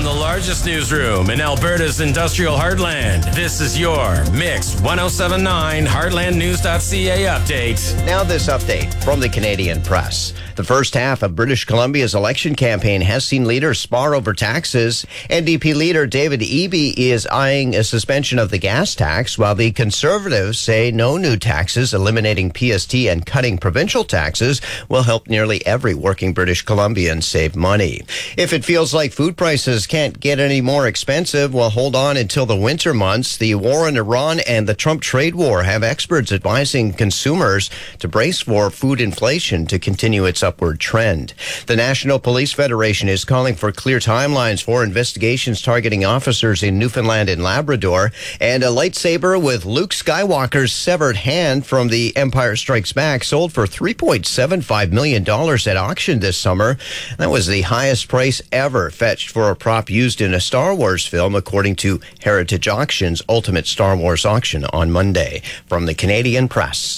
the largest newsroom in Alberta's industrial heartland. This is your Mix 1079 Heartlandnews.ca update. Now this update from the Canadian Press. The first half of British Columbia's election campaign has seen leaders spar over taxes. NDP leader David Eby is eyeing a suspension of the gas tax, while the Conservatives say no new taxes, eliminating PST and cutting provincial taxes will help nearly every working British Columbian save money. If it feels like food prices can't get any more expensive, well, hold on until the winter months. The war in Iran and the Trump trade war have experts advising consumers to brace for food inflation to continue its upward trend. The National Police Federation is calling for clear timelines for investigations targeting officers in Newfoundland and Labrador, and a lightsaber with Luke Skywalker's severed hand from The Empire Strikes Back sold for $3.75 million at auction this summer. That was the highest price ever fetched for a prop used in a Star Wars film, according to Heritage Auctions' Ultimate Star Wars auction on Monday. From the Canadian Press.